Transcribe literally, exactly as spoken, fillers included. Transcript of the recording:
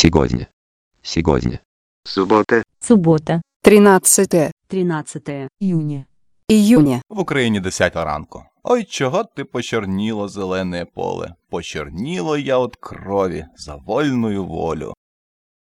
Сегодня. Сегодня. Суббота. Суббота. тринадцатое тринадцатое июня. июня. В Україні десята ранку. Ой, чого ти почорніло зелене поле? Почорніло я от крові за вольную волю.